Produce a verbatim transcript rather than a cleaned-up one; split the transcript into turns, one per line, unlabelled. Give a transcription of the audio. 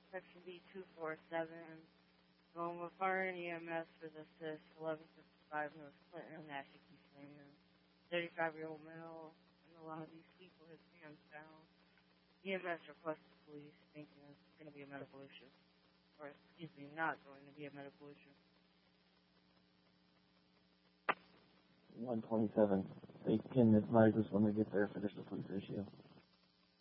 Section B two four seven. Going with fire and E M S for the assist, eleven fifty-five North Clinton, Nashik, East Raymond. thirty-five-year-old male, and a lot of these people, his hands down. E M S requested police, thinking it's going to be a medical issue. Or, excuse me, not going to be a medical issue.
one twenty-seven. They can advise us when we get there if it is a police issue.